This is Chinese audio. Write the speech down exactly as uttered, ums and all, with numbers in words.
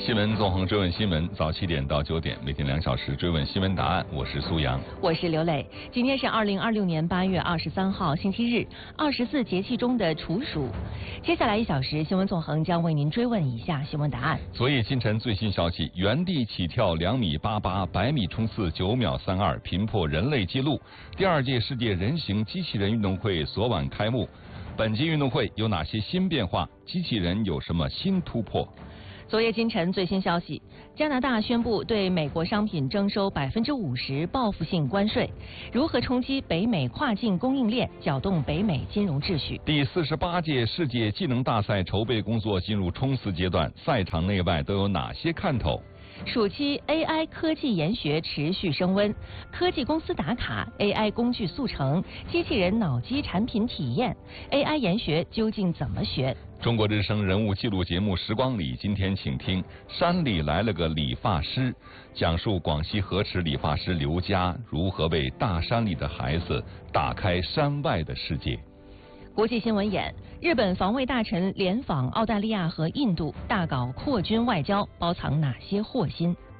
新闻纵横追问新闻，早七点到九点，每天两小时追问新闻答案。我是苏阳， 我是刘磊。今天是二零二六年八月二十三号，星期日，二十四节气中的处暑。接下来一小时，新闻纵横将为您追问以下新闻答案。 昨夜今晨最新消息，原地起跳两米八八，百米冲刺九秒三二，频破人类纪录。第二届世界人形机器人运动会昨晚开幕。本届运动会有哪些新变化？机器人有什么新突破？ 昨夜今晨最新消息，加拿大宣布对美国商品征收百分之五十报复性关税，如何冲击北美跨境供应链，搅动北美金融秩序？ 第四十八届世界技能大赛筹备工作进入冲刺阶段，赛场内外都有哪些看头？ 暑期 A I 科技研学持续升温，科技公司打卡 A I 工具速成，机器人脑机产品体验 ，A I 研学究竟怎么学？ 中国之声人物记录节目《时光里》，今天请听山里来了个理发师，讲述广西河池理发师刘佳如何为大山里的孩子打开山外的世界。 国际新闻眼：日本防卫大臣联访澳大利亚和印度，大搞扩军外交，包藏哪些祸心？